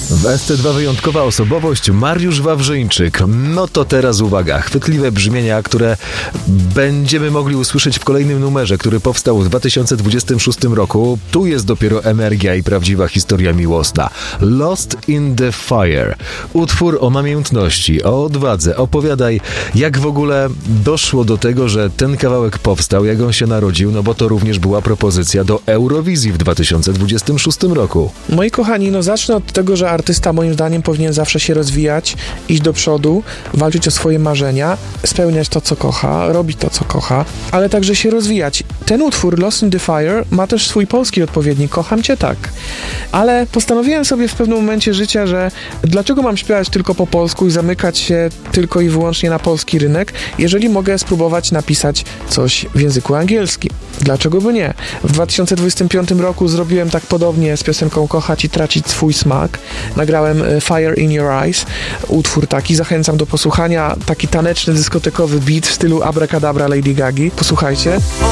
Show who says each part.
Speaker 1: W SC2 wyjątkowa osobowość Mariusz Wawrzyńczyk. No to teraz uwaga, chwytliwe brzmienia, które będziemy mogli usłyszeć w kolejnym numerze, który powstał w 2026 roku. Tu jest dopiero energia i prawdziwa historia miłosna. Lost in the Fire. Utwór o namiętności, o odwadze. Opowiadaj, jak w ogóle doszło do tego, że ten kawałek powstał, jak on się narodził, no bo to również była propozycja do Eurowizji w 2026 roku.
Speaker 2: Moi kochani, zacznę od tego, że artysta moim zdaniem powinien zawsze się rozwijać, iść do przodu, walczyć o swoje marzenia, spełniać to, co kocha, robić to, co kocha, ale także się rozwijać. Ten utwór Lost in the Fire ma też swój polski odpowiednik, Kocham Cię tak. Ale postanowiłem sobie w pewnym momencie życia, że dlaczego mam śpiewać tylko po polsku i zamykać się tylko i wyłącznie na polski rynek, jeżeli mogę spróbować napisać coś w języku angielskim. Dlaczego by nie? W 2025 roku zrobiłem tak podobnie z piosenką Kochać i tracić swój smak. Nagrałem Fire in Your Eyes, utwór taki, zachęcam do posłuchania, taki taneczny, dyskotekowy beat w stylu Abracadabra Lady Gagi. Posłuchajcie.